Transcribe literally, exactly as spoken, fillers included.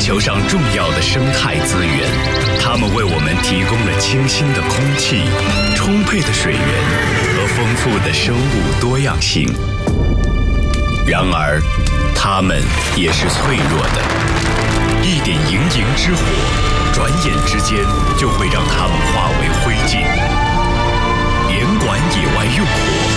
球上重要的生态资源，它们为我们提供了清新的空气、充沛的水源和丰富的生物多样性。然而，它们也是脆弱的，一点营营之火，转眼之间就会让它们化为灰烬。严管野外用火，